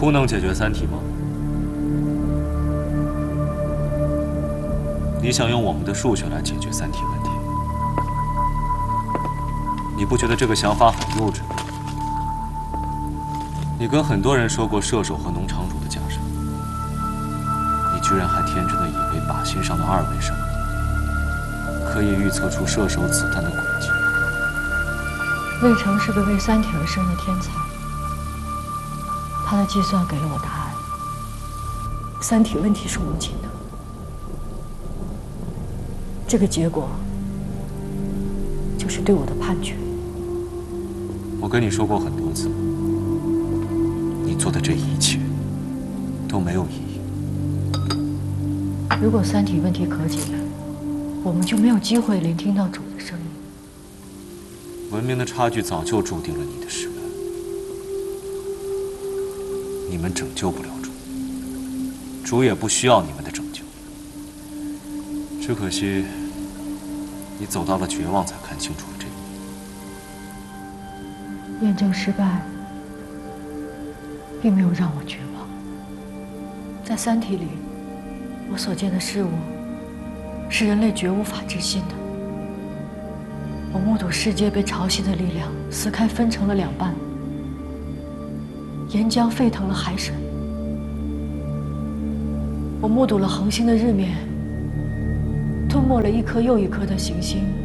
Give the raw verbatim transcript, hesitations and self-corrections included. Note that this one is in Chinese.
图能解决三体吗？你想用我们的数学来解决三体问题？你不觉得这个想法很幼稚吗？你跟很多人说过射手和农场主的架势，你居然还天真的以为靶心上的二维生物可以预测出射手子弹的轨迹。 魏成是个为三体而生的天才，他的计算给了我答案。三体问题是无情的，这个结果就是对我的判决。 我跟你说过很多次，你做的这一切都没有意义。 如果三体问题可解，我们就没有机会聆听到主的声音。 文明的差距早就注定了你的失败，你们拯救不了主，主也不需要你们的拯救。只可惜，你走到了绝望才看清楚了这一点。 验证失败，并没有让我绝望。在三体里，我所见的事物，是人类绝无法置信的。我目睹世界被潮汐的力量撕开，分成了两半；岩浆沸腾了海水。我目睹了恒星的日冕吞没了一颗又一颗的行星。